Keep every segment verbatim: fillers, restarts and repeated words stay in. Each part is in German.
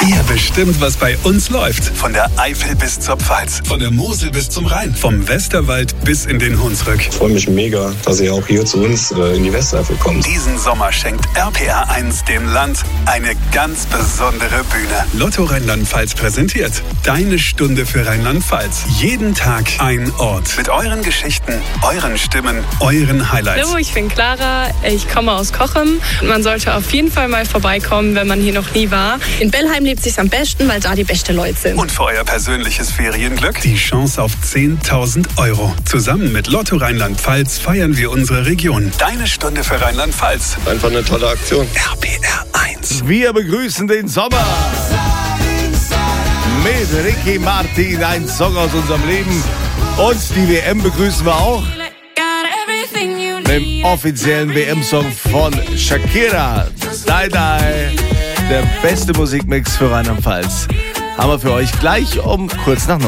Ihr bestimmt, was bei uns läuft. Von der Eifel bis zur Pfalz, von der Mosel bis zum Rhein, vom Westerwald bis in den Hunsrück. Ich freue mich mega, dass ihr auch hier zu uns äh, in die Westeifel kommt. Diesen Sommer schenkt R P R eins dem Land eine ganz besondere Bühne. Lotto Rheinland-Pfalz präsentiert Deine Stunde für Rheinland-Pfalz. Jeden Tag ein Ort. Mit euren Geschichten, euren Stimmen, euren Highlights. Hallo, ich bin Clara, ich komme aus Cochem. Man sollte auf jeden Fall mal vorbeikommen, wenn man hier noch nie war. In Bellheim lebt es sich am besten, weil da die besten Leute sind. Und für euer persönliches Ferienglück die Chance auf zehntausend Euro. Zusammen mit Lotto Rheinland-Pfalz feiern wir unsere Region. Deine Stunde für Rheinland-Pfalz. Einfach eine tolle Aktion. R P R eins. Wir begrüßen den Sommer mit Ricky Martin, ein Song aus unserem Leben. Und die W M begrüßen wir auch mit dem offiziellen W M-Song von Shakira. Die Die. Der beste Musikmix für Rheinland-Pfalz. Haben wir für euch gleich um kurz nach neun.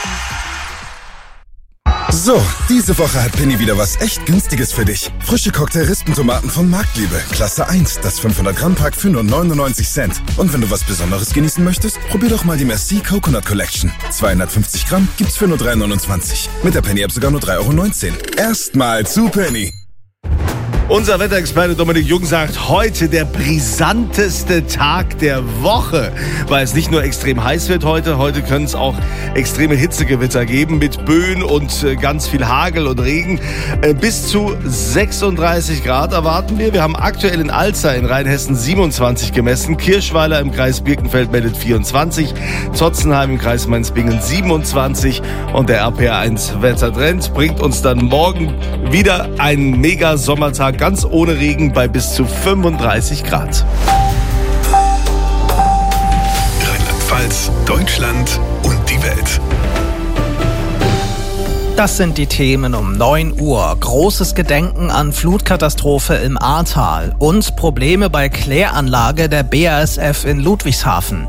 So, diese Woche hat Penny wieder was echt Günstiges für dich. Frische Cocktail-Rispentomaten von Marktliebe. Klasse eins, das fünfhundert Gramm Pack für nur neunundneunzig Cent. Und wenn du was Besonderes genießen möchtest, probier doch mal die Merci Coconut Collection. zweihundertfünfzig Gramm gibt's für nur drei neunundzwanzig. Mit der Penny-App sogar nur drei Euro neunzehn. Erstmal zu Penny. Unser Wetterexperte Dominik Jung sagt, heute der brisanteste Tag der Woche, weil es nicht nur extrem heiß wird heute, heute können es auch extreme Hitzegewitter geben mit Böen und ganz viel Hagel und Regen. Bis zu sechsunddreißig Grad erwarten wir. Wir haben aktuell in Alzer in Rheinhessen siebenundzwanzig gemessen, Kirschweiler im Kreis Birkenfeld meldet vierundzwanzig, Zotzenheim im Kreis Mainz-Bingen siebenundzwanzig und der R P R eins Wettertrend bringt uns dann morgen wieder einen mega Sommertag ganz ohne Regen bei bis zu fünfunddreißig Grad. Rheinland-Pfalz, Deutschland und die Welt. Das sind die Themen um neun Uhr. Großes Gedenken an Flutkatastrophe im Ahrtal und Probleme bei Kläranlage der B A S F in Ludwigshafen.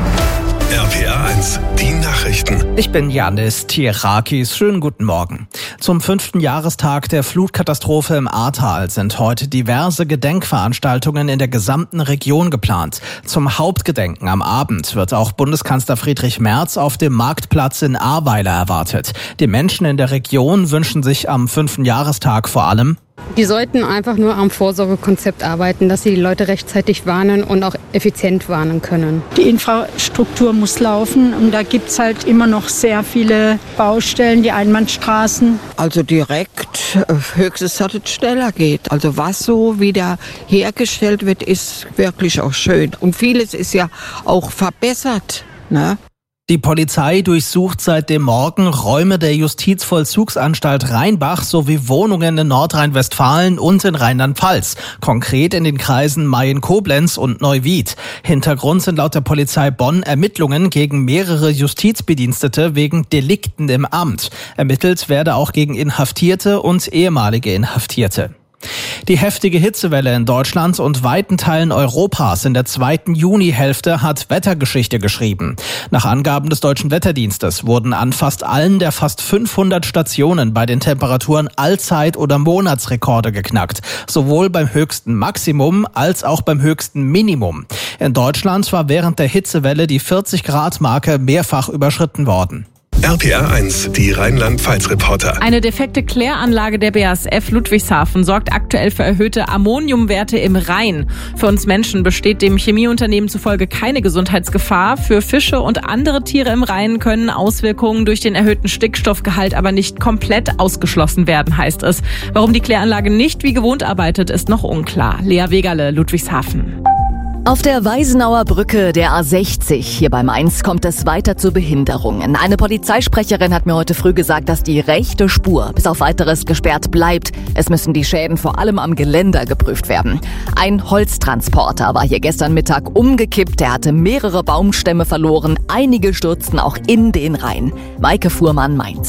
R P R eins, die Nachrichten. Ich bin Janis Tierakis. Schönen guten Morgen. Zum fünften Jahrestag der Flutkatastrophe im Ahrtal sind heute diverse Gedenkveranstaltungen in der gesamten Region geplant. Zum Hauptgedenken am Abend wird auch Bundeskanzler Friedrich Merz auf dem Marktplatz in Ahrweiler erwartet. Die Menschen in der Region wünschen sich am fünften Jahrestag vor allem: Die sollten einfach nur am Vorsorgekonzept arbeiten, dass sie die Leute rechtzeitig warnen und auch effizient warnen können. Die Infrastruktur muss laufen und da gibt es halt immer noch sehr viele Baustellen, die Einbahnstraßen. Also direkt, höchstens, dass es schneller geht. Also was so wieder hergestellt wird, ist wirklich auch schön. Und vieles ist ja auch verbessert, ne? Die Polizei durchsucht seit dem Morgen Räume der Justizvollzugsanstalt Rheinbach sowie Wohnungen in Nordrhein-Westfalen und in Rheinland-Pfalz, konkret in den Kreisen Mayen-Koblenz und Neuwied. Hintergrund sind laut der Polizei Bonn Ermittlungen gegen mehrere Justizbedienstete wegen Delikten im Amt. Ermittelt werde auch gegen Inhaftierte und ehemalige Inhaftierte. Die heftige Hitzewelle in Deutschland und weiten Teilen Europas in der zweiten Junihälfte hat Wettergeschichte geschrieben. Nach Angaben des Deutschen Wetterdienstes wurden an fast allen der fast fünfhundert Stationen bei den Temperaturen Allzeit- oder Monatsrekorde geknackt. Sowohl beim höchsten Maximum als auch beim höchsten Minimum. In Deutschland war während der Hitzewelle die vierzig Grad Marke mehrfach überschritten worden. R P R eins, die Rheinland-Pfalz-Reporter. Eine defekte Kläranlage der B A S F Ludwigshafen sorgt aktuell für erhöhte Ammoniumwerte im Rhein. Für uns Menschen besteht dem Chemieunternehmen zufolge keine Gesundheitsgefahr. Für Fische und andere Tiere im Rhein können Auswirkungen durch den erhöhten Stickstoffgehalt aber nicht komplett ausgeschlossen werden, heißt es. Warum die Kläranlage nicht wie gewohnt arbeitet, ist noch unklar. Lea Wegerle, Ludwigshafen. Auf der Weisenauer Brücke der A sechzig hier bei Mainz kommt es weiter zu Behinderungen. Eine Polizeisprecherin hat mir heute früh gesagt, dass die rechte Spur bis auf Weiteres gesperrt bleibt. Es müssen die Schäden vor allem am Geländer geprüft werden. Ein Holztransporter war hier gestern Mittag umgekippt. Er hatte mehrere Baumstämme verloren. Einige stürzten auch in den Rhein. Maike Fuhrmann, Mainz.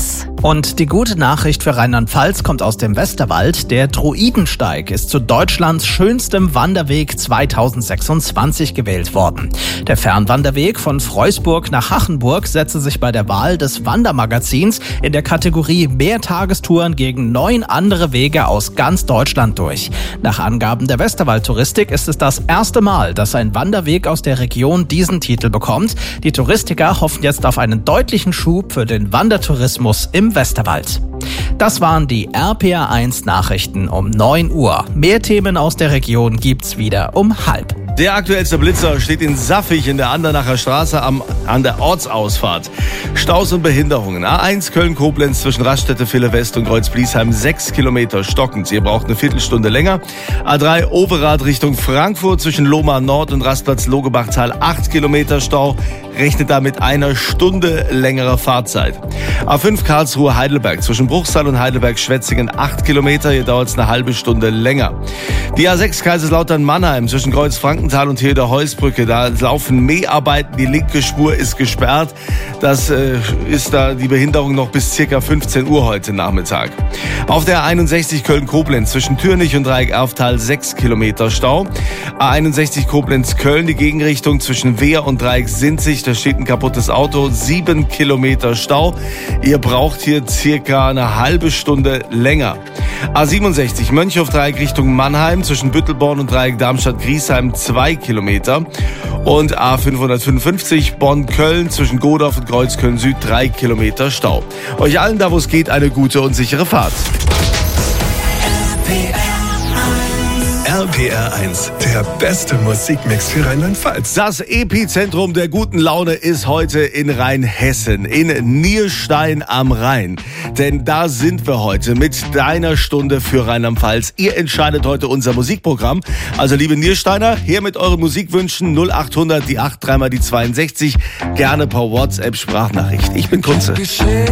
Und die gute Nachricht für Rheinland-Pfalz kommt aus dem Westerwald. Der Druidensteig ist zu Deutschlands schönstem Wanderweg zweitausendsechsundzwanzig gewählt worden. Der Fernwanderweg von Freusburg nach Hachenburg setzte sich bei der Wahl des Wandermagazins in der Kategorie Mehrtagestouren gegen neun andere Wege aus ganz Deutschland durch. Nach Angaben der Westerwald-Touristik ist es das erste Mal, dass ein Wanderweg aus der Region diesen Titel bekommt. Die Touristiker hoffen jetzt auf einen deutlichen Schub für den Wandertourismus im Westerwald. Das waren die R P R eins Nachrichten um neun Uhr. Mehr Themen aus der Region gibt's wieder um halb. Der aktuellste Blitzer steht in Saffig in der Andernacher Straße am, an der Ortsausfahrt. Staus und Behinderungen. A eins Köln-Koblenz zwischen Raststätte Ville West und Kreuz-Bliesheim sechs Kilometer stockend. Ihr braucht eine Viertelstunde länger. A drei Overath Richtung Frankfurt zwischen Lohmar Nord und Rastplatz Logebachtal acht Kilometer Stau. Rechnet da mit einer Stunde längerer Fahrzeit. A fünf Karlsruhe-Heidelberg zwischen Bruchsal und Heidelberg-Schwetzingen acht Kilometer. Hier dauert es eine halbe Stunde länger. Die A sechs Kaiserslautern-Mannheim zwischen Kreuz-Frankenthal und Theodor-Heuss-Brücke. Da laufen Mäharbeiten. Die linke Spur ist gesperrt. Das äh, ist da die Behinderung noch bis circa fünfzehn Uhr heute Nachmittag. Auf der A einundsechzig Köln-Koblenz zwischen Türnich und Dreieck-Erftal sechs Kilometer Stau. A einundsechzig Koblenz-Köln die Gegenrichtung zwischen Wehr und Dreieck-Sinzig. Da steht ein kaputtes Auto, sieben Kilometer Stau. Ihr braucht hier circa eine halbe Stunde länger. A siebenundsechzig Mönchhof-Dreieck Richtung Mannheim zwischen Büttelborn und Dreieck Darmstadt-Griesheim zwei Kilometer. Und A fünfhundertfünfundfünfzig Bonn-Köln zwischen Godorf und Kreuzköln-Süd drei Kilometer Stau. Euch allen da, wo es geht, eine gute und sichere Fahrt. R P R eins, der beste Musikmix für Rheinland-Pfalz. Das Epizentrum der guten Laune ist heute in Rheinhessen, in Nierstein am Rhein. Denn da sind wir heute mit deiner Stunde für Rheinland-Pfalz. Ihr entscheidet heute unser Musikprogramm. Also liebe Niersteiner, her mit euren Musikwünschen null achthundert, die acht, dreimal die zweiundsechzig. Gerne per WhatsApp Sprachnachricht. Ich bin Kunze.